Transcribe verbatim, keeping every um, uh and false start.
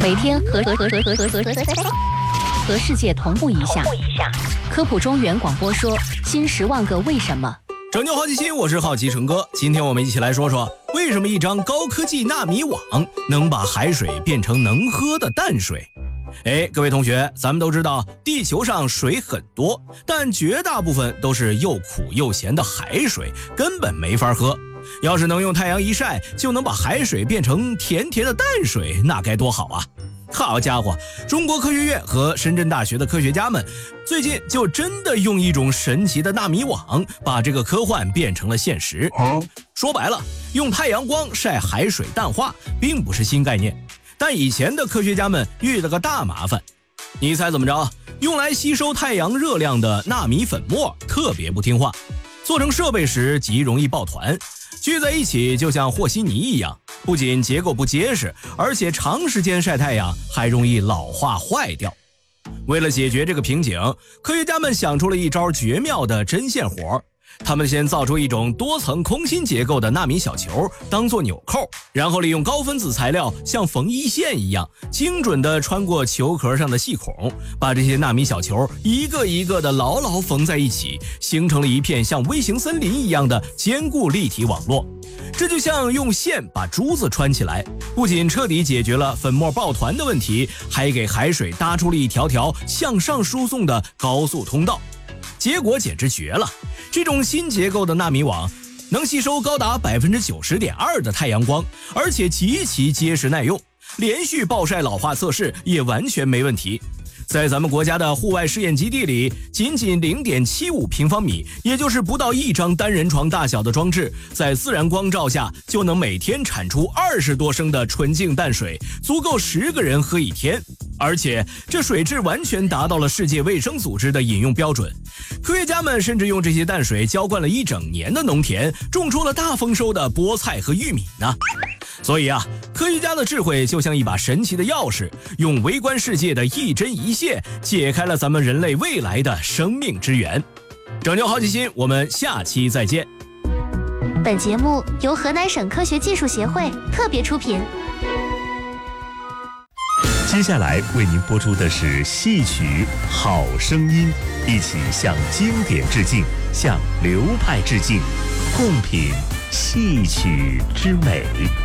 每天和和和和和和和和和世界同步一下。科普中原广播说新十万个为什么。 拯救好奇心，我是好奇成哥。今天我们一起来说说，为什么一张高科技纳米网能把海水变成能喝的淡水。哎，各位同学，咱们都知道地球上水很多，但绝大部分都是又苦又咸的海水，根本没法喝。要是能用太阳一晒就能把海水变成甜甜的淡水，那该多好啊。好家伙，中国科学院和深圳大学的科学家们最近就真的用一种神奇的纳米网把这个科幻变成了现实。说白了，用太阳光晒海水淡化并不是新概念，但以前的科学家们遇了个大麻烦。你猜怎么着？用来吸收太阳热量的纳米粉末特别不听话，做成设备时极容易抱团，聚在一起就像和稀泥一样，不仅结构不结实，而且长时间晒太阳还容易老化坏掉。为了解决这个瓶颈，科学家们想出了一招绝妙的针线活。他们先造出一种多层空心结构的纳米小球当做纽扣，然后利用高分子材料像缝衣线一样精准地穿过球壳上的细孔，把这些纳米小球一个一个的牢牢缝在一起，形成了一片像微型森林一样的坚固立体网络。这就像用线把珠子穿起来，不仅彻底解决了粉末抱团的问题，还给海水搭出了一条条向上输送的高速通道。结果简直绝了！这种新结构的纳米网能吸收高达 百分之九十点二 的太阳光，而且极其结实耐用，连续暴晒老化测试也完全没问题。在咱们国家的户外试验基地里，仅仅 零点七五平方米，也就是不到一张单人床大小的装置，在自然光照下就能每天产出二十多升的纯净淡水，足够十个人喝一天。而且这水质完全达到了世界卫生组织的饮用标准。科学家们甚至用这些淡水浇灌了一整年的农田，种出了大丰收的菠菜和玉米呢。所以啊，科学家的智慧就像一把神奇的钥匙，用微观世界的一针一线解开了咱们人类未来的生命之源。拯救好奇心，我们下期再见。 本节目由河南省科学技术协会特别出品。 接下来为您播出的是戏曲好声音，一起向经典致敬，向流派致敬，共品戏曲之美。